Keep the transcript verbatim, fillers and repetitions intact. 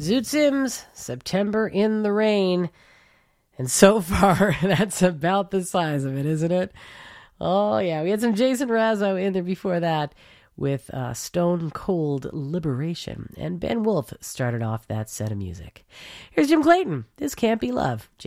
Zoot Sims, September in the Rain. And so far, that's about the size of it, isn't it? Oh, yeah. We had some Jason Razzo in there before that with uh, Stone Cold Liberation. And Ben Wolf started off that set of music. Here's Jim Clayton. This Can't Be Love.